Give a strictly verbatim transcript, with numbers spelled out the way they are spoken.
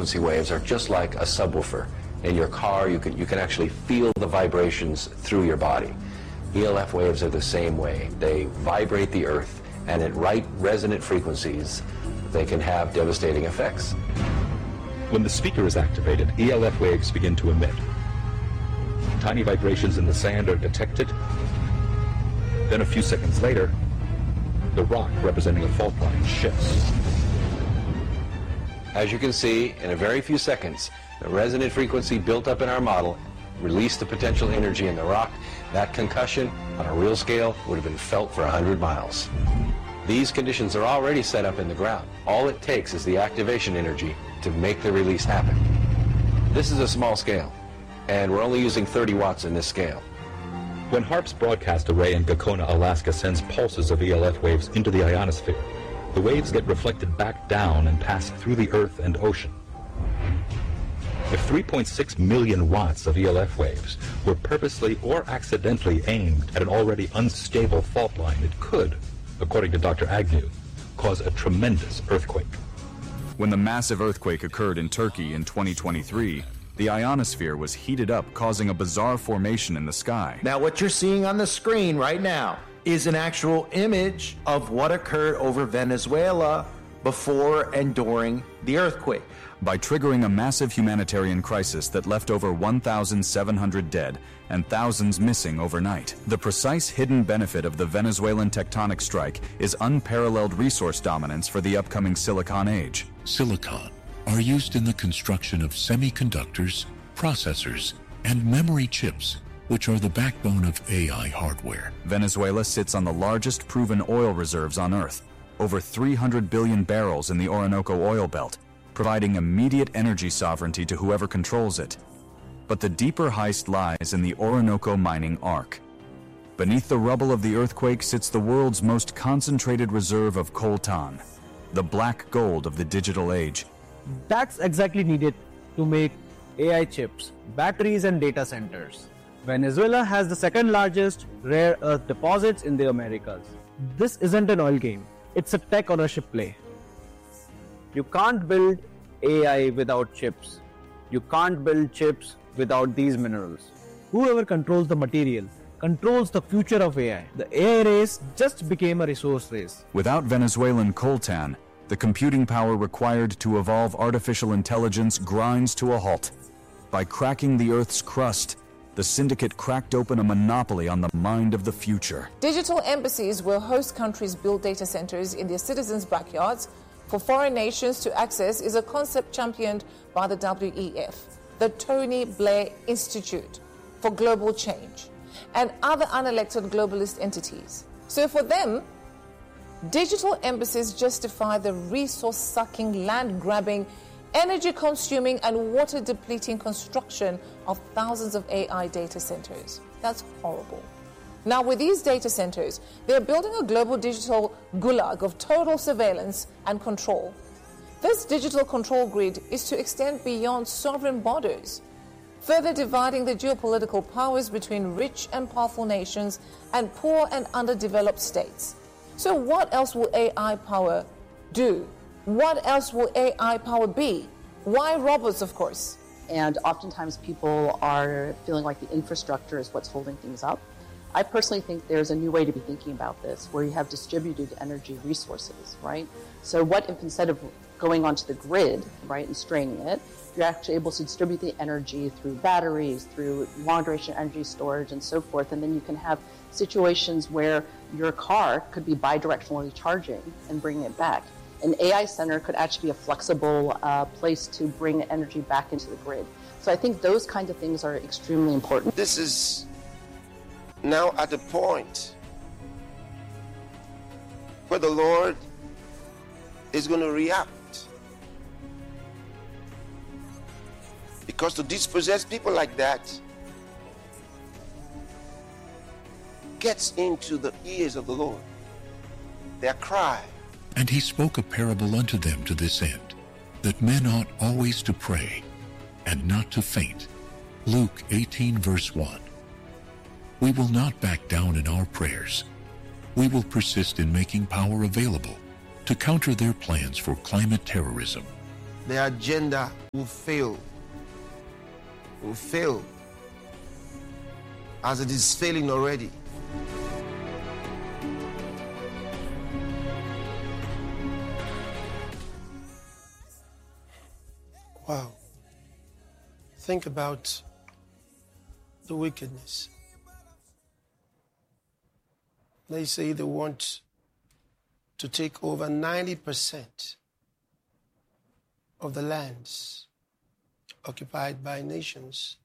frequency waves are just like a subwoofer. In your car, you can, you can actually feel the vibrations through your body. E L F waves are the same way. They vibrate the earth, and at right resonant frequencies, they can have devastating effects. When the speaker is activated, E L F waves begin to emit. Tiny vibrations in the sand are detected. Then a few seconds later, the rock representing a fault line shifts. As you can see, in a very few seconds, the resonant frequency built up in our model released the potential energy in the rock. That concussion, on a real scale, would have been felt for one hundred miles. These conditions are already set up in the ground. All it takes is the activation energy to make the release happen. This is a small scale, and we're only using thirty watts in this scale. When HAARP's broadcast array in Gakona, Alaska sends pulses of E L F waves into the ionosphere, the waves get reflected back down and pass through the earth and ocean. If three point six million watts of E L F waves were purposely or accidentally aimed at an already unstable fault line, it could, according to Doctor Agnew, cause a tremendous earthquake. When the massive earthquake occurred in Turkey in twenty twenty-three, the ionosphere was heated up, causing a bizarre formation in the sky. Now, what you're seeing on the screen right now is an actual image of what occurred over Venezuela before and during the earthquake. By triggering a massive humanitarian crisis that left over one thousand seven hundred dead and thousands missing overnight. The precise hidden benefit of the Venezuelan tectonic strike is unparalleled resource dominance for the upcoming Silicon Age. Silicon are used in the construction of semiconductors, processors, and memory chips, which are the backbone of A I hardware. Venezuela sits on the largest proven oil reserves on Earth, over three hundred billion barrels in the Orinoco oil belt, providing immediate energy sovereignty to whoever controls it. But the deeper heist lies in the Orinoco mining arc. Beneath the rubble of the earthquake sits the world's most concentrated reserve of coltan, the black gold of the digital age. That's exactly needed to make A I chips, batteries, and data centers. Venezuela has the second largest rare earth deposits in the Americas. This isn't an oil game, it's a tech ownership play. You can't build A I without chips. You can't build chips without these minerals. Whoever controls the material controls the future of A I. The A I race just became a resource race. Without Venezuelan coltan, the computing power required to evolve artificial intelligence grinds to a halt. By cracking the Earth's crust, the syndicate cracked open a monopoly on the mind of the future. Digital embassies where host countries build data centers in their citizens' backyards for foreign nations to access is a concept championed by the W E F, the Tony Blair Institute for Global Change, and other unelected globalist entities. So for them, digital embassies justify the resource-sucking, land-grabbing, energy-consuming, and water-depleting construction of thousands of A I data centers. That's horrible. Now, with these data centers, they're building a global digital gulag of total surveillance and control. This digital control grid is to extend beyond sovereign borders, further dividing the geopolitical powers between rich and powerful nations and poor and underdeveloped states. So what else will A I power do? What else will A I power be? Why robots, of course? And oftentimes people are feeling like the infrastructure is what's holding things up. I personally think there's a new way to be thinking about this, where you have distributed energy resources, right? So what if instead of going onto the grid, right, and straining it, you're actually able to distribute the energy through batteries, through long-duration energy storage, and so forth, and then you can have situations where your car could be bidirectionally charging and bringing it back. An A I center could actually be a flexible uh, place to bring energy back into the grid. So I think those kinds of things are extremely important. This is now at the point where the Lord is going to react. Because to dispossess people like that gets into the ears of the Lord, their cry. And he spoke a parable unto them to this end, that men ought always to pray, and not to faint. Luke eighteen, verse one. We will not back down in our prayers. We will persist in making power available to counter their plans for climate terrorism, their agenda will fail. Will fail. As it is failing already. Wow. Think about the wickedness. They say they want to take over ninety percent of the lands occupied by nations